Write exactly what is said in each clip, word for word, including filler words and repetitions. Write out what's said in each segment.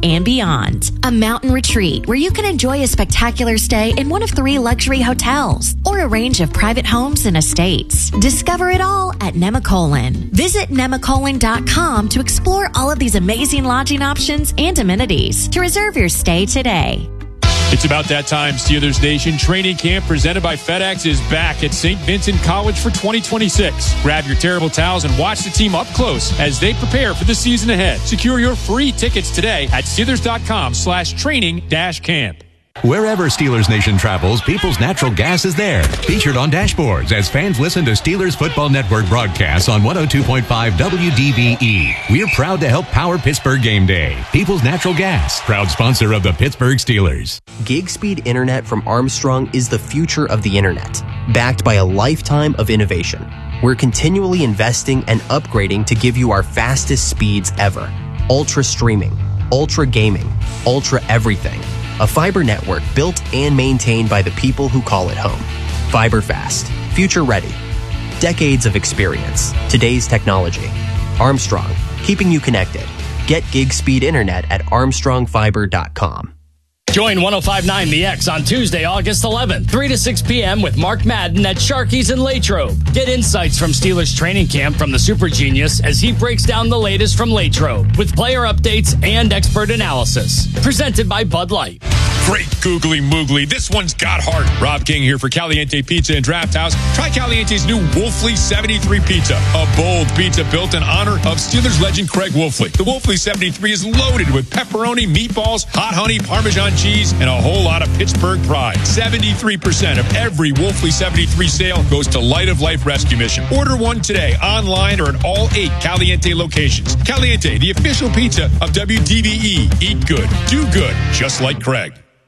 and beyond. A mountain retreat where you can enjoy a spectacular stay in one of three luxury hotels or a range of private homes and estates. Discover it all at Nemacolin. Visit nemacolin dot com to explore all of these amazing lodging options and amenities. To reserve your stay today. It's about that time. Steelers Nation training camp presented by FedEx is back at Saint Vincent College for twenty twenty-six. Grab your terrible towels and watch the team up close as they prepare for the season ahead. Secure your free tickets today at Steelers dot com slash training dash camp. Wherever Steelers Nation travels, People's Natural Gas is there. Featured on dashboards as fans listen to Steelers Football Network broadcasts on one oh two point five W D B E. We're proud to help power Pittsburgh game day. People's Natural Gas, proud sponsor of the Pittsburgh Steelers. Gig speed internet from Armstrong is the future of the internet, backed by a lifetime of innovation. We're continually investing and upgrading to give you our fastest speeds ever. Ultra streaming, ultra gaming, ultra everything. A fiber network built and maintained by the people who call it home. Fiber fast, future ready. Decades of experience, today's technology. Armstrong, keeping you connected. Get gig speed internet at armstrong fiber dot com. Join one oh five point nine The X on Tuesday, August eleventh, three to six p.m. with Mark Madden at Sharky's in Latrobe. Get insights from Steelers training camp from the Super Genius as he breaks down the latest from Latrobe with player updates and expert analysis. Presented by Bud Light. Great googly moogly. This one's got heart. Rob King here for Caliente Pizza and Draft House. Try Caliente's new Wolfley seventy-three Pizza, a bold pizza built in honor of Steelers legend Craig Wolfley. The Wolfley seventy-three is loaded with pepperoni, meatballs, hot honey, Parmesan cheese, and a whole lot of Pittsburgh pride. seventy-three percent of every Wolfley seventy-three sale goes to Light of Life Rescue Mission. Order one today, online or at all eight Caliente locations. Caliente, the official pizza of W D B E. Eat good, do good, just like Craig.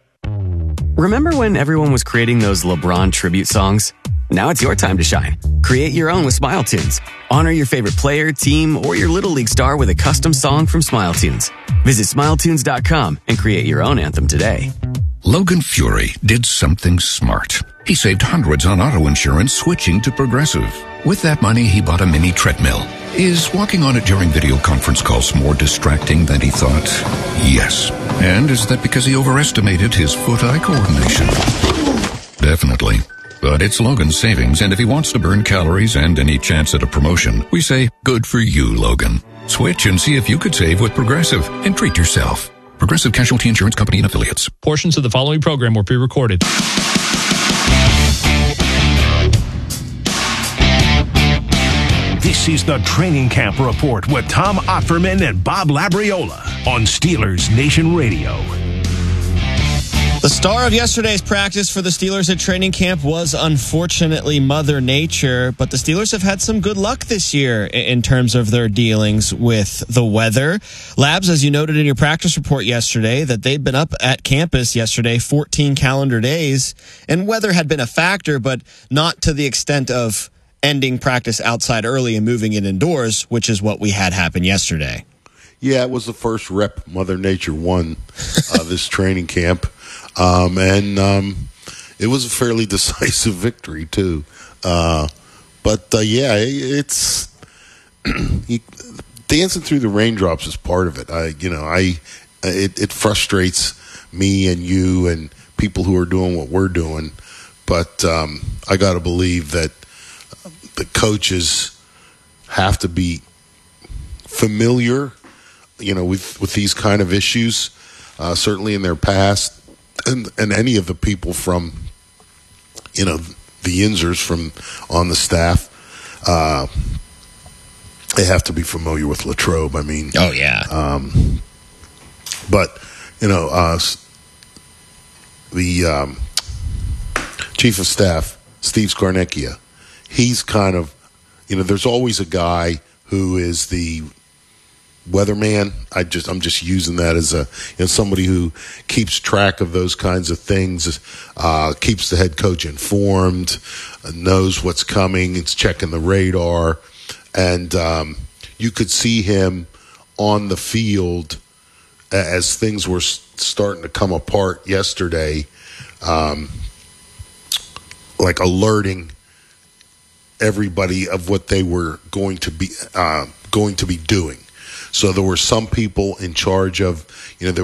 Remember when everyone was creating those LeBron tribute songs? Now it's your time to shine. Create your own with Smile Tunes. Honor your favorite player, team, or your Little League star with a custom song from Smile Tunes. Visit smile tunes dot com and create your own anthem today. Logan Fury did something smart. He saved hundreds on auto insurance switching to Progressive. With that money, he bought a mini treadmill. Is walking on it during video conference calls more distracting than he thought? Yes. And is that because he overestimated his foot-eye coordination? Definitely. But it's Logan's savings, and if he wants to burn calories and any chance at a promotion, we say, good for you, Logan. Switch and see if you could save with Progressive and treat yourself. Progressive Casualty Insurance Company and Affiliates. Portions of the following program were pre-recorded. This is the Training Camp Report with Tom Opferman and Bob Labriola on Steelers Nation Radio. The star of yesterday's practice for the Steelers at training camp was unfortunately Mother Nature, but the Steelers have had some good luck this year in terms of their dealings with the weather. Labs, as you noted in your practice report yesterday, that they'd been up at campus yesterday fourteen calendar days, and weather had been a factor, but not to the extent of ending practice outside early and moving it indoors, which is what we had happen yesterday. Yeah, it was the first rep Mother Nature won uh, this training camp. Um, and um, it was a fairly decisive victory, too. Uh, but, uh, yeah, it's you, dancing through the raindrops is part of it. I, you know, I it, it frustrates me and you and people who are doing what we're doing. But um, I got to believe that the coaches have to be familiar, you know, with, with these kind of issues, uh, certainly in their past. And, and any of the people from, you know, the Yinzers from on the staff, uh, they have to be familiar with Latrobe. I mean, oh yeah. Um, but you know, uh, the um, chief of staff, Steve Scarnecchia, he's kind of, you know, there's always a guy who is the weatherman. I just, I'm just using that as a, you know, somebody who keeps track of those kinds of things, uh, keeps the head coach informed, uh, knows what's coming, it's checking the radar. And um, you could see him on the field as things were starting to come apart yesterday, um, like alerting everybody of what they were going to be uh, going to be doing. So there were some people in charge of, you know, there